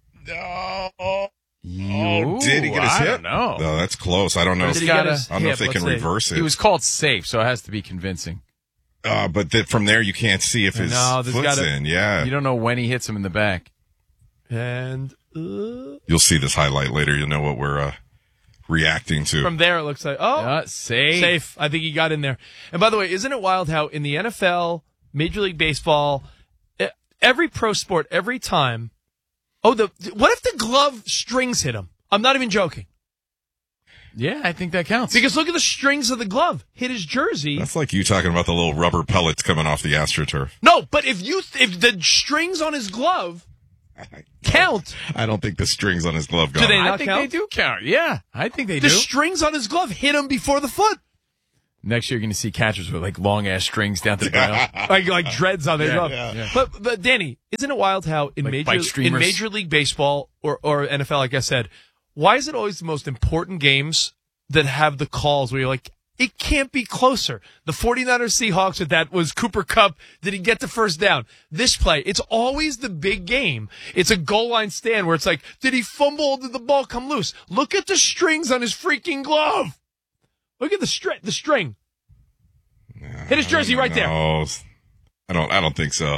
No. Did he get his hit? I don't know. No, that's close. I don't know. I don't know if they can reverse it. He was called safe, so it has to be convincing. But from there, you can't see if his foot's in. Yeah. You don't know when he hits him in the back. And you'll see this highlight later. You'll know what we're reacting to. From there, it looks like, safe. I think he got in there. And by the way, isn't it wild how in the NFL, Major League Baseball, every pro sport, every time. What if the glove strings hit him? I'm not even joking. Yeah, I think that counts. Because look at the strings of the glove. Hit his jersey. That's like you talking about the little rubber pellets coming off the AstroTurf. No, but if the strings on his glove count. I don't think the strings on his glove go. Do they I not think count? they do count. Yeah, I think they The do. strings on his glove hit him before the foot. Next year, you're going to see catchers with like long ass strings down to the ground, like dreads on their glove. Yeah. But Danny, isn't it wild how in Like bike streamers. Major League Baseball or NFL, like I said, why is it always the most important games that have the calls where you're like, it can't be closer? The 49ers Seahawks with that was Cooper Kupp. Did he get the first down? This play, it's always the big game. It's a goal line stand where it's like, did he fumble or did the ball come loose? Look at the strings on his freaking glove. Look at the string. Hit his jersey right there. No, I don't think so.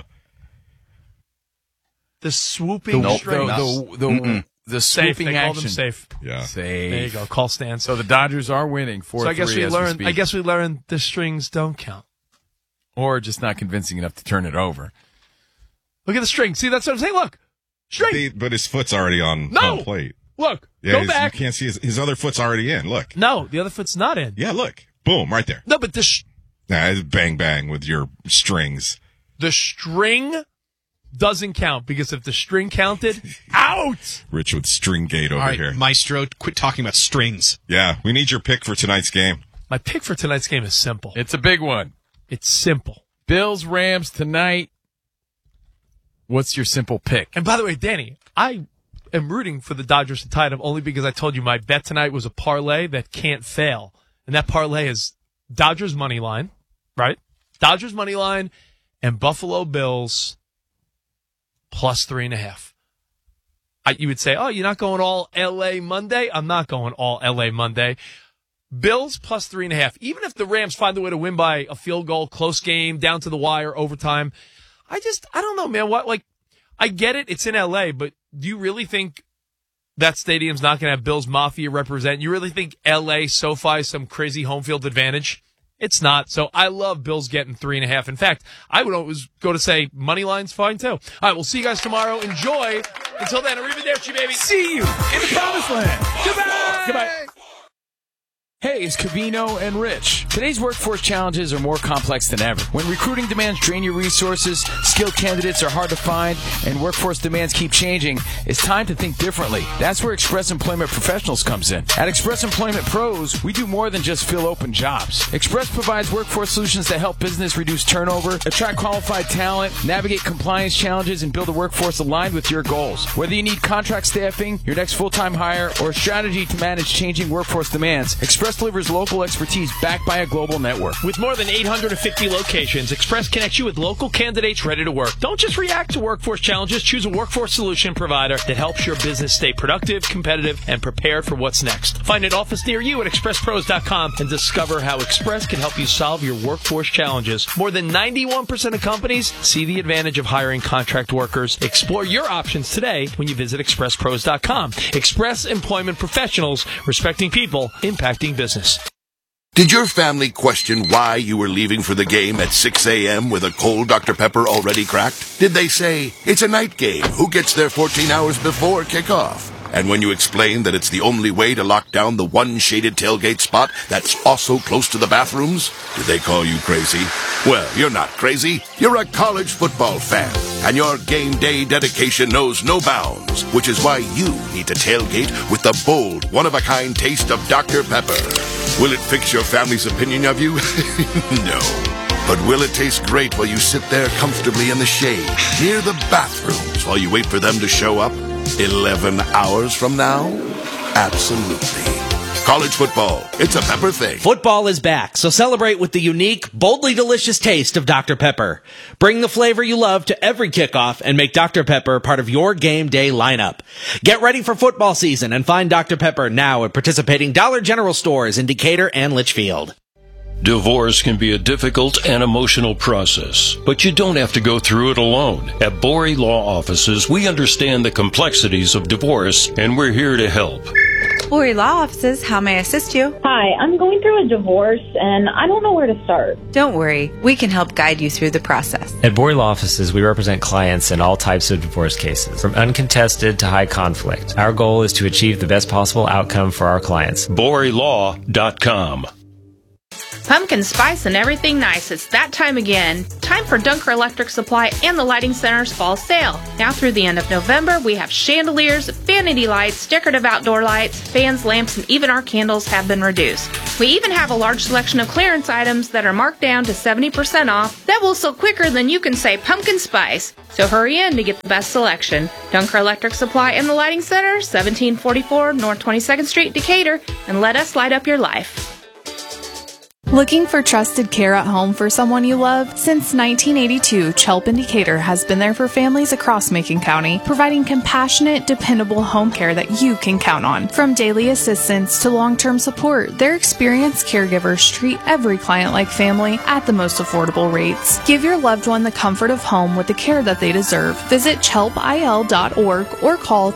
The swooping string. The safe. swooping They called action. them safe. Yeah. Safe. There you go. Call stands. So the Dodgers are winning 4-3 So I guess we as learned. speak. I guess we learned the strings don't count. Or just not convincing enough to turn it over. Look at the string. See, that's what I'm saying. Look, string. But his foot's already on home plate. Look, Yeah, go back. You can't see his other foot's already in. Look. No, the other foot's not in. Yeah, look. Boom, right there. No, but the Nah, it's bang bang with your strings. string doesn't count because if the string counted, out. Rich with Stringgate over All right, here. Maestro, quit talking about strings. Yeah, we need your pick for tonight's game. My pick for tonight's game is simple. It's a big one. It's simple. Bills, Rams tonight. What's your simple pick? And by the way, Danny, I am rooting for the Dodgers to tie them only because I told you my bet tonight was a parlay that can't fail. And that parlay is Dodgers money line, right? Dodgers money line and Buffalo Bills plus 3.5. You would say, oh, you're not going all L.A. Monday? I'm not going all L.A. Monday. Bills plus 3.5. Even if the Rams find a way to win by a field goal, close game, down to the wire, overtime, I don't know, man. I get it. It's in L.A., but do you really think that stadium's not going to have Bills Mafia represent? You really think L.A. SoFi is some crazy home field advantage? It's not. So I love Bills getting 3.5. In fact, I would always go to say money line's fine too. All right, we'll see you guys tomorrow. Enjoy. Until then, arrivederci, baby. See you in the promised land. Goodbye. Hey, it's Cavino and Rich. Today's workforce challenges are more complex than ever. When recruiting demands drain your resources, skilled candidates are hard to find, and workforce demands keep changing, it's time to think differently. That's where Express Employment Professionals comes in. At Express Employment Pros, we do more than just fill open jobs. Express provides workforce solutions that help business reduce turnover, attract qualified talent, navigate compliance challenges, and build a workforce aligned with your goals. Whether you need contract staffing, your next full-time hire, or a strategy to manage changing workforce demands, Express delivers local expertise backed by a global network. With more than 850 locations, Express connects you with local candidates ready to work. Don't just react to workforce challenges. Choose a workforce solution provider that helps your business stay productive, competitive, and prepared for what's next. Find an office near you at expresspros.com and discover how Express can help you solve your workforce challenges. More than 91% of companies see the advantage of hiring contract workers. Explore your options today when you visit expresspros.com. Express Employment Professionals, respecting people, impacting business. Did your family question why you were leaving for the game at 6 a.m. with a cold Dr. Pepper already cracked? Did they say, it's a night game, who gets there 14 hours before kickoff? And when you explained that it's the only way to lock down the one shaded tailgate spot that's also close to the bathrooms, did they call you crazy? Well, you're not crazy. You're a college football fan, and your game day dedication knows no bounds, which is why you need to tailgate with the bold, one-of-a-kind taste of Dr. Pepper. Will it fix your family's opinion of you? No. But will it taste great while you sit there comfortably in the shade, near the bathrooms, while you wait for them to show up 11 hours from now? Absolutely. College football, it's a Pepper thing. Football is back, so celebrate with the unique, boldly delicious taste of Dr. Pepper. Bring the flavor you love to every kickoff and make Dr. Pepper part of your game day lineup. Get ready for football season and find Dr. Pepper now at participating Dollar General stores in Decatur and Litchfield. Divorce can be a difficult and emotional process, but you don't have to go through it alone. At Borey Law Offices, we understand the complexities of divorce, and we're here to help. Bory Law Offices, how may I assist you? Hi, I'm going through a divorce and I don't know where to start. Don't worry, we can help guide you through the process. At Bory Law Offices, we represent clients in all types of divorce cases, from uncontested to high conflict. Our goal is to achieve the best possible outcome for our clients. BoryLaw.com. Pumpkin spice and everything nice. It's that time again. Time for Dunker Electric Supply and the Lighting Center's fall sale. Now through the end of November, we have chandeliers, vanity lights, decorative outdoor lights, fans, lamps, and even our candles have been reduced. We even have a large selection of clearance items that are marked down to 70% off that will sell quicker than you can say pumpkin spice. So hurry in to get the best selection. Dunker Electric Supply and the Lighting Center, 1744 North 22nd Street, Decatur, and let us light up your life. Looking for trusted care at home for someone you love? Since 1982, Chelp in Decatur has been there for families across Macon County, providing compassionate, dependable home care that you can count on. From daily assistance to long-term support, their experienced caregivers treat every client like family at the most affordable rates. Give your loved one the comfort of home with the care that they deserve. Visit chelpil.org or call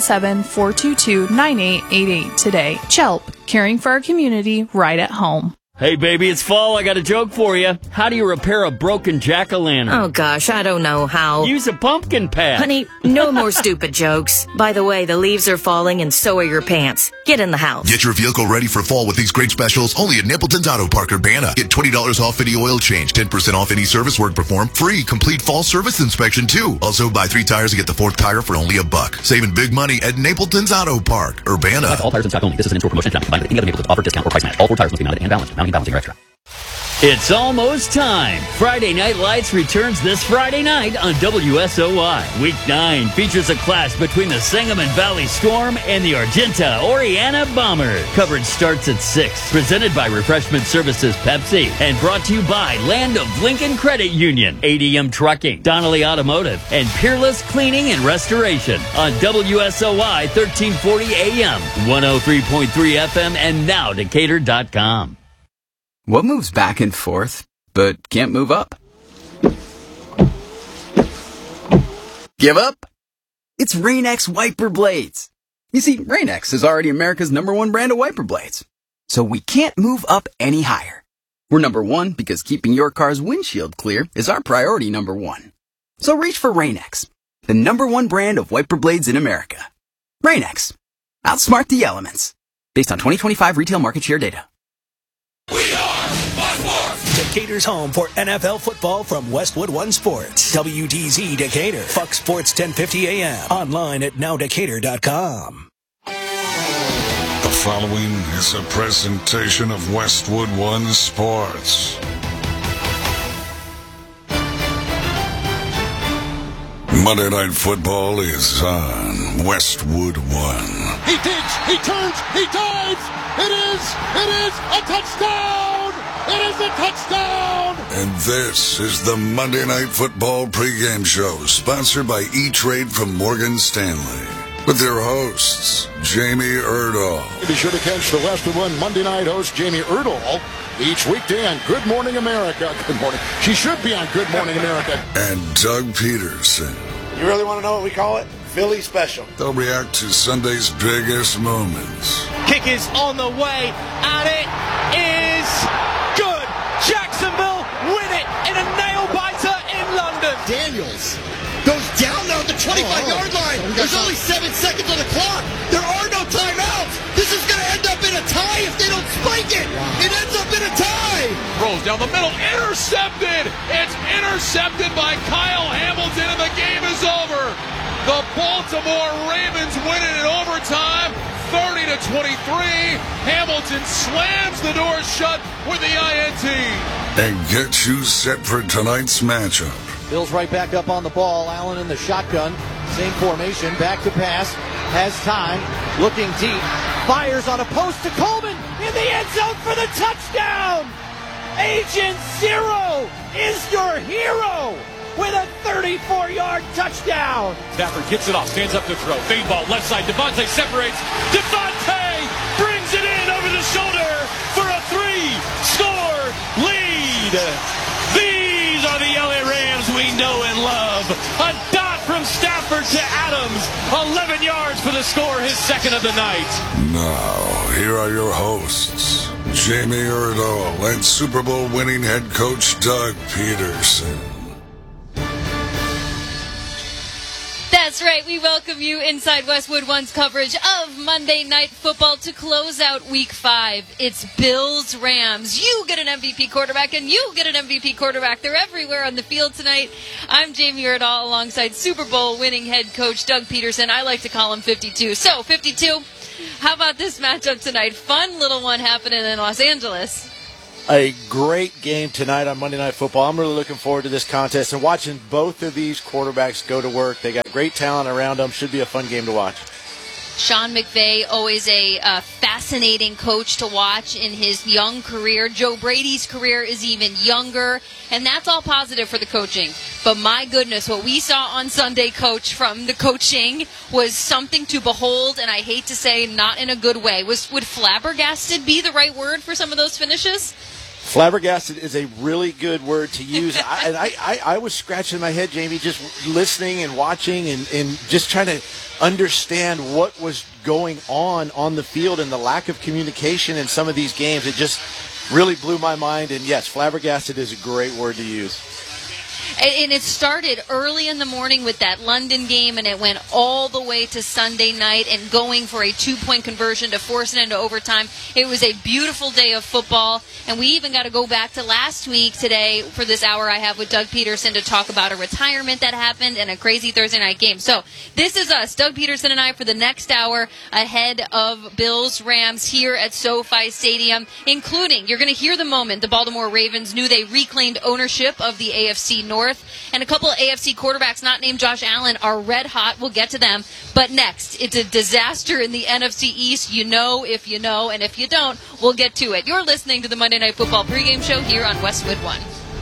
217-422-9888 today. Chelp, caring for our community right at home. Hey, baby, it's fall. I got a joke for you. How do you repair a broken jack-o'-lantern? Oh, gosh, I don't know how. Use a pumpkin patch. Honey, no more stupid jokes. By the way, the leaves are falling and so are your pants. Get in the house. Get your vehicle ready for fall with these great specials only at Napleton's Auto Park Urbana. Get $20 off any oil change, 10% off any service work performed, free complete fall service inspection, too. Also, buy 3 tires and get the 4th tire for only $1. Saving big money at Napleton's Auto Park Urbana. All tires in stock only. This is an in-store promotion. Cannot be combined with any other Napleton's offer, discount, or price match. All 4 tires must be mounted and balanced. Mounting and balancing are extra. It's almost time. Friday Night Lights returns this Friday night on WSOY. Week 9 features a clash between the Sangamon Valley Storm and the Argenta Oriana Bombers. Coverage starts at 6. Presented by Refreshment Services Pepsi and brought to you by Land of Lincoln Credit Union, ADM Trucking, Donnelly Automotive, and Peerless Cleaning and Restoration on WSOY 1340 AM, 103.3 FM, and now Decatur.com. What moves back and forth, but can't move up? Give up? It's Rain-X wiper blades. You see, Rain-X is already America's #1 brand of wiper blades. So we can't move up any higher. We're #1 because keeping your car's windshield clear is our priority #1. So reach for Rain-X, the #1 brand of wiper blades in America. Rain-X. Outsmart the elements. Based on 2025 retail market share data. Decatur's home for NFL football from Westwood One Sports. WDZ Decatur. Fox Sports 1050 AM. Online at nowdecatur.com. The following is a presentation of Westwood One Sports. Monday Night Football is on Westwood One. He digs, he turns, he dives. It is a touchdown. It is a touchdown. And this is the Monday Night Football pregame show, sponsored by E-Trade from Morgan Stanley. With their hosts, Jamie Erdahl. Be sure to catch the Westwood One Monday night host, Jamie Erdahl, each weekday on Good Morning America. Good morning. She should be on Good Morning America. And Doug Peterson. You really want to know what we call it? Philly Special. They'll react to Sunday's biggest moments. Kick is on the way, and it is good. Jacksonville win it in a nail-biter in London. Daniels goes down there at the 25-yard line. There's only 7 seconds on the clock. There are no timeouts. This is going to end up in a tie if they don't spike it. It ends up in a tie. Rolls down the middle, intercepted. It's intercepted by Kyle Hamilton, and the game is over. The Baltimore Ravens win it in overtime, 30-23. Hamilton slams the door shut with the INT. And get you set for tonight's matchup. Bill's right back up on the ball. Allen in the shotgun. Same formation. Back to pass. Has time. Looking deep. Fires on a post to Coleman. In the end zone for the touchdown. Agent Zero is your hero with a 34-yard touchdown. Stafford gets it off. Stands up to throw. Fade ball. Left side. Devontae separates. Devontae brings it in over the shoulder for a 3-score lead. These are the LA Rams we know and love. A dot from Stafford to Adams. Adams, 11 yards for the score, his second of the night. Now, here are your hosts, Jamie Erdahl and Super Bowl winning head coach Doug Peterson. That's right. We welcome you inside Westwood One's coverage of Monday Night Football to close out Week 5. It's Bills-Rams. You get an MVP quarterback, and you get an MVP quarterback. They're everywhere on the field tonight. I'm Jamie Erdahl alongside Super Bowl winning head coach Doug Peterson. I like to call him 52. So, 52, how about this matchup tonight? Fun little one happening in Los Angeles. A great game tonight on Monday Night Football. I'm really looking forward to this contest and watching both of these quarterbacks go to work. They got great talent around them. Should be a fun game to watch. Sean McVay, always a fascinating coach to watch in his young career. Joe Brady's career is even younger, and that's all positive for the coaching. But my goodness, what we saw on Sunday, Coach, from the coaching was something to behold, and I hate to say not in a good way. Would flabbergasted be the right word for some of those finishes? Flabbergasted is a really good word to use. I was scratching my head, Jamie, just listening and watching and just trying to understand what was going on the field and the lack of communication in some of these games. It just really blew my mind. And, yes, flabbergasted is a great word to use. And it started early in the morning with that London game, and it went all the way to Sunday night and going for a 2-point conversion to force it into overtime. It was a beautiful day of football, and we even got to go back to last week today for this hour I have with Doug Peterson to talk about a retirement that happened and a crazy Thursday night game. So this is us, Doug Peterson and I, for the next hour ahead of Bills-Rams here at SoFi Stadium, including, you're going to hear the moment the Baltimore Ravens knew they reclaimed ownership of the AFC North. And a couple of AFC quarterbacks not named Josh Allen are red hot. We'll get to them. But next, it's a disaster in the NFC East. You know if you know, and if you don't, we'll get to it. You're listening to the Monday Night Football pregame show here on Westwood One.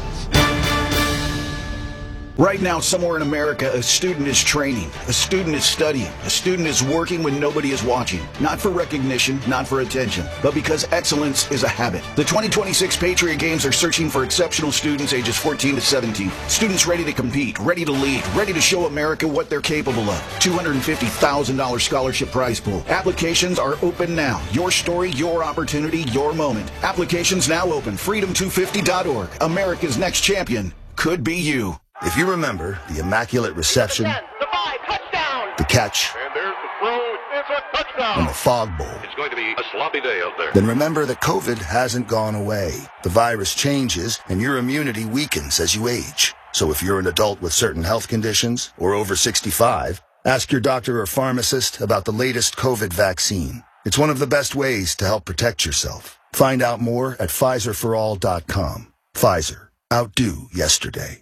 Right now, somewhere in America, a student is training, a student is studying, a student is working when nobody is watching. Not for recognition, not for attention, but because excellence is a habit. The 2026 Patriot Games are searching for exceptional students ages 14 to 17. Students ready to compete, ready to lead, ready to show America what they're capable of. $250,000 scholarship prize pool. Applications are open now. Your story, your opportunity, your moment. Applications now open. Freedom250.org. America's next champion could be you. If you remember the immaculate reception, the catch, And there's the throw. It's a touchdown. and the fog bowl, It's going to be a sloppy day out there. then remember that COVID hasn't gone away. The virus changes and your immunity weakens as you age. So if you're an adult with certain health conditions or over 65, ask your doctor or pharmacist about the latest COVID vaccine. It's one of the best ways to help protect yourself. Find out more at PfizerForAll.com. Pfizer. Outdo yesterday.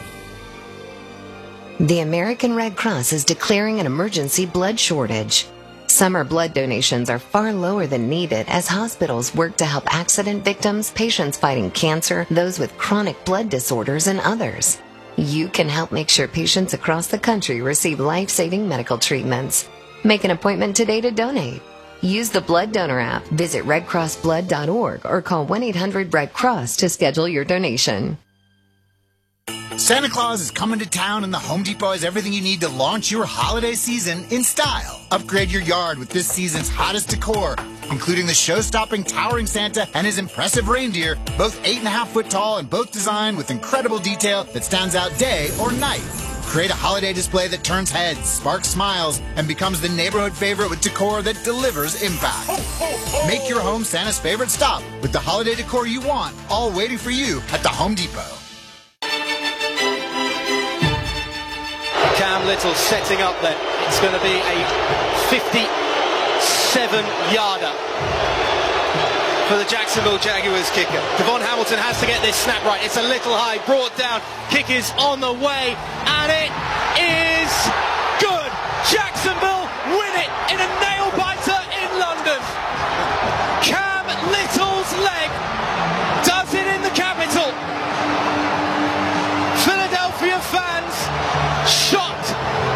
The American Red Cross is declaring an emergency blood shortage. Summer blood donations are far lower than needed as hospitals work to help accident victims, patients fighting cancer, those with chronic blood disorders, and others. You can help make sure patients across the country receive life-saving medical treatments. Make an appointment today to donate. Use the Blood Donor app, visit redcrossblood.org, or call 1-800-RED-CROSS to schedule your donation. Santa Claus is coming to town, and the Home Depot has everything you need to launch your holiday season in style. Upgrade your yard with this season's hottest decor, including the show-stopping towering Santa and his impressive reindeer, both 8.5 foot tall and both designed with incredible detail that stands out day or night. Create a holiday display that turns heads, sparks smiles, and becomes the neighborhood favorite with decor that delivers impact. Make your home Santa's favorite stop with the holiday decor you want, all waiting for you at the Home Depot. Cam Little setting up then. It's going to be a 57-yarder for the Jacksonville Jaguars kicker. Devon Hamilton has to get this snap right. It's a little high, brought down. Kick is on the way, and it is good. Jacksonville win it in a nail-biter in London. Cam Little's leg does it in the capital. Philadelphia fans shocked,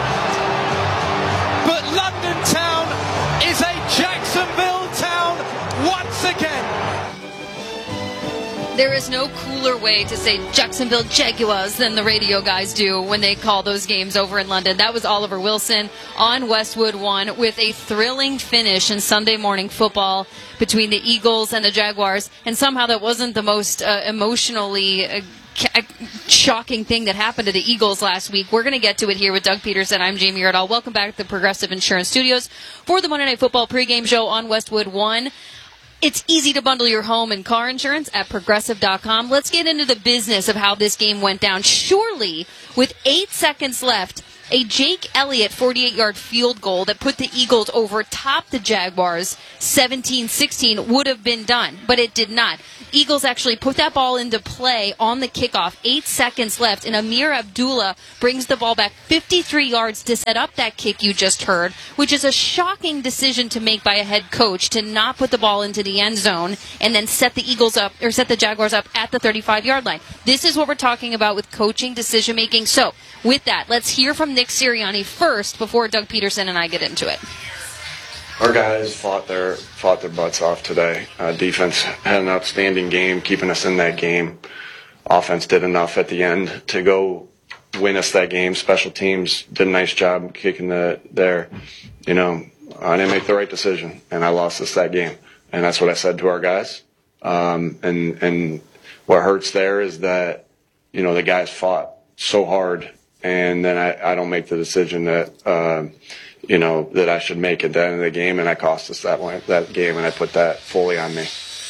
but London town is a Jacksonville town once again. There is no cooler way to say Jacksonville Jaguars than the radio guys do when they call those games over in London. That was Oliver Wilson on Westwood One with a thrilling finish in Sunday morning football between the Eagles and the Jaguars. And somehow that wasn't the most emotionally shocking thing that happened to the Eagles last week. We're going to get to it here with Doug Peterson. I'm Jamie Erdahl. Welcome back to the Progressive Insurance Studios for the Monday Night Football pregame show on Westwood One. It's easy to bundle your home and car insurance at Progressive.com. Let's get into the business of how this game went down. Surely, with 8 seconds left, a Jake Elliott 48-yard field goal that put the Eagles over top the Jaguars 17-16 would have been done, but it did not. Eagles actually put that ball into play on the kickoff. 8 seconds left, and Amir Abdullah brings the ball back 53 yards to set up that kick you just heard, which is a shocking decision to make by a head coach to not put the ball into the end zone and then set the Jaguars up at the 35-yard line. This is what we're talking about with coaching decision-making. So, with that, let's hear from Nick Sirianni first before Doug Peterson and I get into it. Our guys fought their butts off today. Defense had an outstanding game, keeping us in that game. Offense did enough at the end to go win us that game. Special teams did a nice job kicking there. You know, I didn't make the right decision, and I lost us that game. And that's what I said to our guys. And what hurts there is that, you know, the guys fought so hard, and then I don't make the decision that that I should make at the end of the game, and I cost us that game, and I put that fully on me.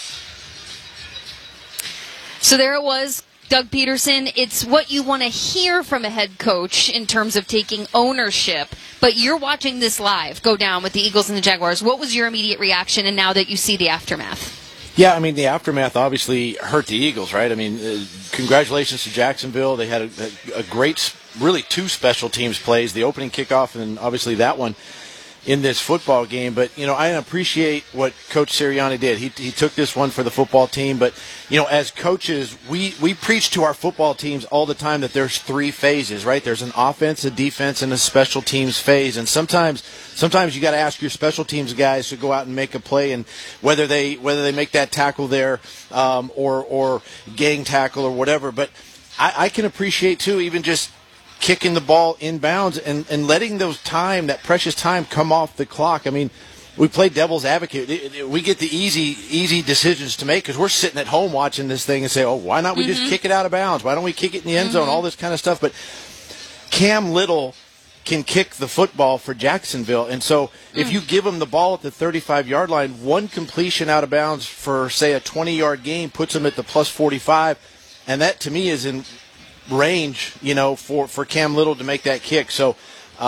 So there it was, Doug Peterson. It's what you want to hear from a head coach in terms of taking ownership, but you're watching this live go down with the Eagles and the Jaguars. What was your immediate reaction, and now that you see the aftermath? Yeah, I mean, the aftermath obviously hurt the Eagles, right? I mean, congratulations to Jacksonville. They had a great, really two special teams plays, the opening kickoff and obviously that one in this football game. But, you know, I appreciate what Coach Sirianni did. He took this one for the football team. But, you know, as coaches, we preach to our football teams all the time that there's three phases, right? There's an offense, a defense, and a special teams phase. And sometimes you got to ask your special teams guys to go out and make a play, and whether they make that tackle there or gang tackle or whatever. But I can appreciate, too, even just kicking the ball inbounds and letting that precious time come off the clock. I mean, we play devil's advocate. We get the easy decisions to make because we're sitting at home watching this thing and say, oh, why not we just kick it out of bounds? Why don't we kick it in the end zone? All this kind of stuff. But Cam Little can kick the football for Jacksonville. And so if you give him the ball at the 35-yard line, one completion out of bounds for, say, a 20-yard game puts him at the plus 45. And that, to me, is in range, you know, for Cam Little to make that kick. So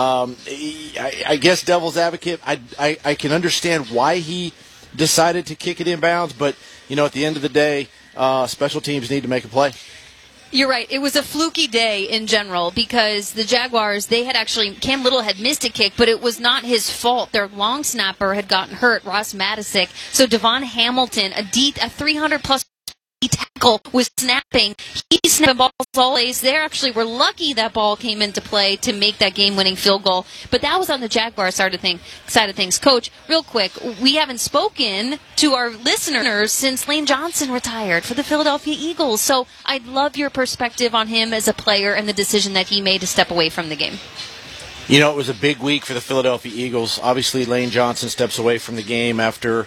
I guess devil's advocate, I can understand why he decided to kick it inbounds, but, you know, at the end of the day, special teams need to make a play. You're right. It was a fluky day in general because the Jaguars, Cam Little had missed a kick, but it was not his fault. Their long snapper had gotten hurt, Ross Matisic. So Devon Hamilton, a 300-plus tackle, was snapping. He snapped balls all days. They actually were lucky that ball came into play to make that game-winning field goal. But that was on the Jaguars side of things. Coach, real quick, we haven't spoken to our listeners since Lane Johnson retired for the Philadelphia Eagles. So I'd love your perspective on him as a player and the decision that he made to step away from the game. You know, it was a big week for the Philadelphia Eagles. Obviously, Lane Johnson steps away from the game after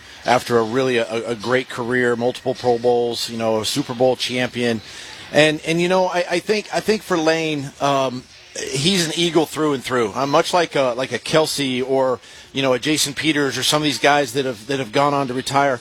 a great career, multiple Pro Bowls, you know, a Super Bowl champion. And you know, I think for Lane, he's an Eagle through and through. Much like a Kelsey or, you know, a Jason Peters or some of these guys that have gone on to retire.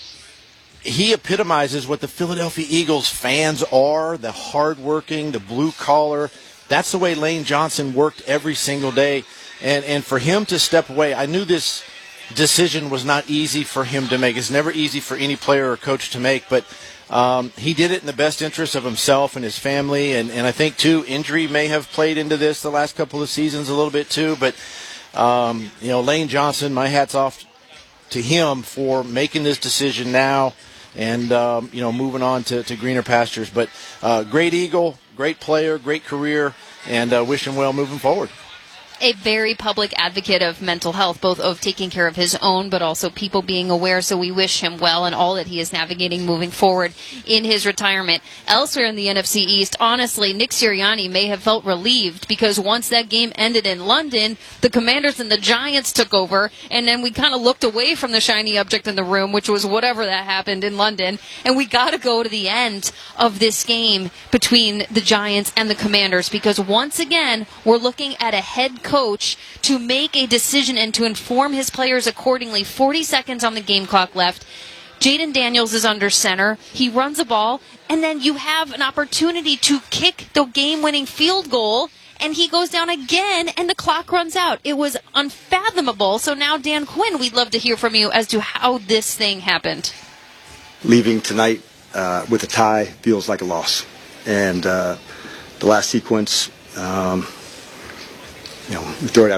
He epitomizes what the Philadelphia Eagles fans are, the hardworking, the blue collar. That's the way Lane Johnson worked every single day. And for him to step away, I knew this decision was not easy for him to make. It's never easy for any player or coach to make, but he did it in the best interest of himself and his family. And I think, too, injury may have played into this the last couple of seasons a little bit, too. But, you know, Lane Johnson, my hat's off to him for making this decision now and, you know, moving on to greener pastures. But great Eagle, great player, great career, and wish him well moving forward. a very public advocate of mental health, both of taking care of his own, but also people being aware. So we wish him well and all that he is navigating moving forward in his retirement. Elsewhere in the NFC East, honestly, Nick Sirianni may have felt relieved because once that game ended in London, the Commanders and the Giants took over, and then we kind of looked away from the shiny object in the room, which was whatever that happened in London, and we got to go to the end of this game between the Giants and the Commanders because once again, we're looking at a head coach to make a decision and to inform his players accordingly. 40 seconds on the game clock left. Jaden Daniels is under center. He runs a ball, and then you have an opportunity to kick the game-winning field goal, and he goes down again, and the clock runs out. It was unfathomable. So now, Dan Quinn, we'd love to hear from you as to how this thing happened. Leaving tonight with a tie feels like a loss. And the last sequence, we throw it out.